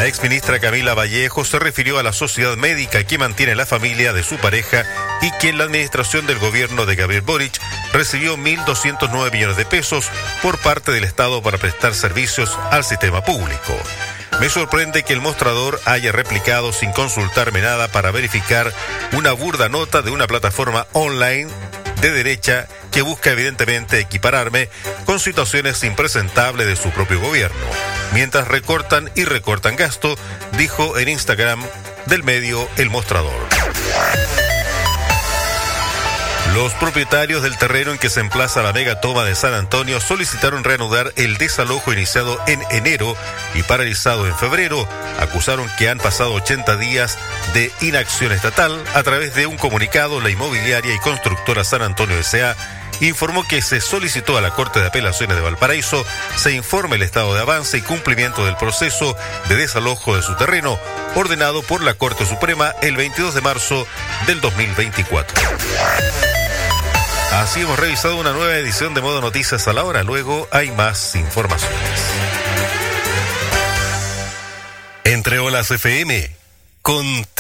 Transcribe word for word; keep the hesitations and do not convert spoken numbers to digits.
La exministra Camila Vallejo se refirió a la sociedad médica que mantiene la familia de su pareja y que en la administración del gobierno de Gabriel Boric recibió mil doscientos nueve millones de pesos por parte del Estado para prestar servicios al sistema público. Me sorprende que el mostrador haya replicado sin consultarme nada para verificar una burda nota de una plataforma online de derecha que busca evidentemente equipararme con situaciones impresentables de su propio gobierno, mientras recortan y recortan gasto, dijo en Instagram del medio El Mostrador. Los propietarios del terreno en que se emplaza la megatoma de San Antonio solicitaron reanudar el desalojo iniciado en enero y paralizado en febrero. Acusaron que han pasado ochenta días de inacción estatal. A través de un comunicado, la inmobiliaria y constructora San Antonio S A informó que se solicitó a la Corte de Apelaciones de Valparaíso se informe el estado de avance y cumplimiento del proceso de desalojo de su terreno, ordenado por la Corte Suprema el veintidós de marzo del dos mil veinticuatro. Así hemos revisado una nueva edición de Modo Noticias a la hora. Luego hay más informaciones. Entre Olas F M con